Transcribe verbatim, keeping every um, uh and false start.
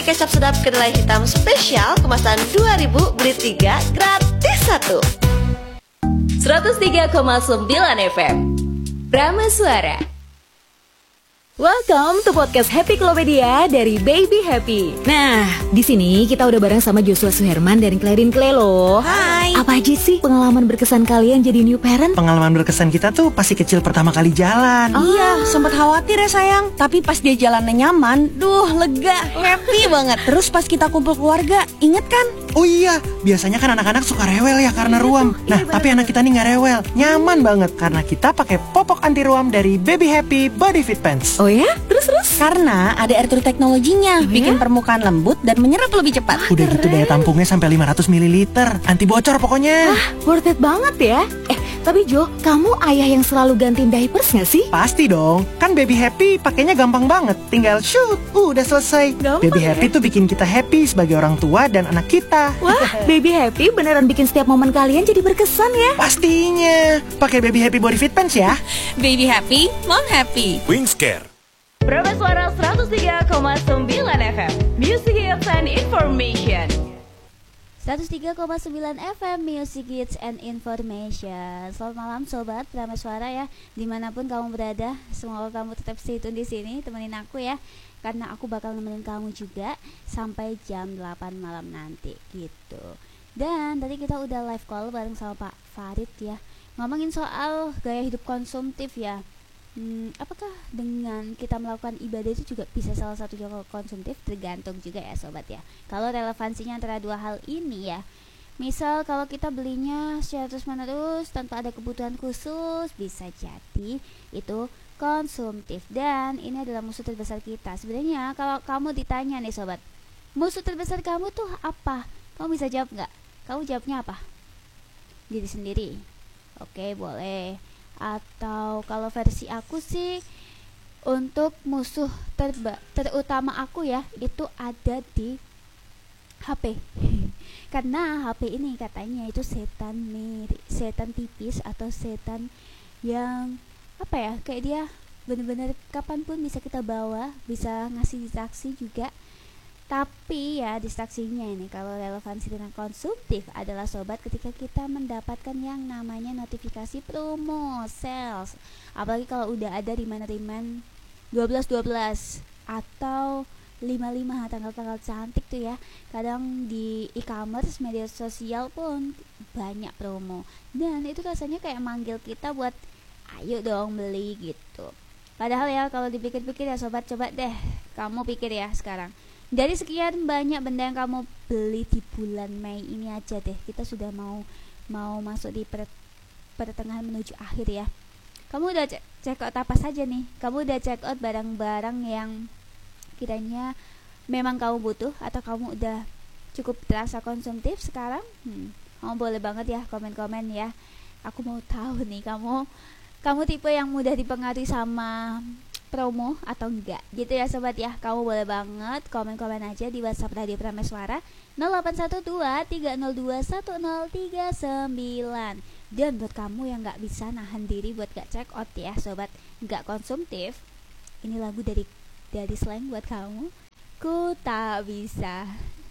kecap sedap kedelai hitam spesial kemasan dua ribu, beli tiga gratis satu. seratus tiga koma sembilan F M Prama Suara. Welcome to podcast Happy Klopedia dari Baby Happy. Nah, di sini kita udah bareng sama Joshua Suherman dan Clarin Clay loh. Hai. Apa aja sih pengalaman berkesan kalian jadi new parent? Pengalaman berkesan kita tuh pasti kecil pertama kali jalan. Oh. Iya, sempat khawatir ya sayang. Tapi pas dia jalannya nyaman, duh lega, happy banget. Terus pas kita kumpul keluarga, inget kan? Oh iya, biasanya kan anak-anak suka rewel ya karena ruam. Nah, Iya, tapi anak kita nih nggak rewel, nyaman banget karena kita pakai popok anti ruam dari Baby Happy Body Fit Pants. Oh ya? Terus-terus? Karena ada air teknologinya, Oh, bikin ya? permukaan lembut dan menyerap lebih cepat. Udah gitu daya tampungnya sampai lima ratus mililiter, anti bocor pokoknya. Wah, worth it banget ya. Eh, tapi Jo, kamu ayah yang selalu gantiin diapers gak sih? Pasti dong, kan Baby Happy pakainya gampang banget. Tinggal shoot, udah selesai. Gampang Baby ya? Happy tuh bikin kita happy sebagai orang tua dan anak kita. Wah, Baby Happy beneran bikin setiap momen kalian jadi berkesan ya. Pastinya, pakai Baby Happy Body Fit Pants ya. Baby happy, mom happy. Wingscare. Prama Suara seratus tiga koma sembilan F M Music Hits and Information. seratus tiga koma sembilan F M Music Hits and Information. Selamat malam sobat Prama Suara ya, dimanapun kamu berada. Semoga kamu tetap stay tune di sini, temenin aku ya, karena aku bakal nemenin kamu juga sampai jam delapan malam nanti gitu. Dan tadi kita udah live call bareng sama Pak Farid ya, ngomongin soal gaya hidup konsumtif ya. Hmm, apakah dengan kita melakukan ibadah itu juga bisa salah satu cara konsumtif? Tergantung juga ya sobat ya. Kalau relevansinya antara dua hal ini ya, misal kalau kita belinya secara terus menerus tanpa ada kebutuhan khusus, bisa jadi itu konsumtif. Dan ini adalah musuh terbesar kita. Sebenarnya kalau kamu ditanya nih sobat, musuh terbesar kamu tuh apa? Kamu bisa jawab nggak? Kamu jawabnya apa? Diri sendiri. Oke, boleh. Atau kalau versi aku sih, untuk musuh terba- terutama aku ya, itu ada di H P. Karena H P ini katanya itu setan mirip, setan tipis atau setan yang apa ya, kayak dia bener-bener kapanpun bisa kita bawa, bisa ngasih distraksi juga. Tapi ya distraksinya ini kalau relevansi dengan konsumtif adalah sobat, ketika kita mendapatkan yang namanya notifikasi promo sales, apalagi kalau udah ada remind-remind dua belas dua belas atau lima puluh lima tanggal-tanggal cantik tuh ya. Kadang di e-commerce, media sosial pun banyak promo, dan itu rasanya kayak manggil kita buat ayo dong beli gitu. Padahal ya kalau dipikir-pikir ya sobat, coba deh kamu pikir ya sekarang, dari sekian banyak benda yang kamu beli di bulan Mei ini aja deh, kita sudah mau mau masuk di per, pertengahan menuju akhir ya. Kamu udah cek, check out apa saja nih? Kamu udah check out barang-barang yang kiranya memang kamu butuh, atau kamu udah cukup terasa konsumtif sekarang? Hmm, kamu boleh banget ya komen-komen ya. Aku mau tahu nih, kamu kamu tipe yang mudah dipengaruhi sama promo atau enggak gitu ya sobat ya. Kamu boleh banget komen-komen aja di WhatsApp Radio Prama Suara nol delapan satu dua tiga nol dua satu nol tiga sembilan. Dan buat kamu yang gak bisa nahan diri buat gak check out ya sobat, gak konsumtif, ini lagu dari dari Slang buat kamu. Ku tak bisa